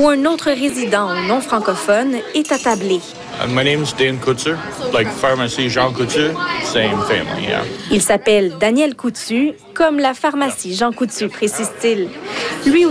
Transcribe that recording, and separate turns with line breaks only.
où un autre résident non francophone est attablé.
My name's Dan Couture, like pharmacie Jean Coutu, same family, yeah.
Il s'appelle Daniel Coutu, comme la pharmacie Jean Coutu, précise-t-il. Lui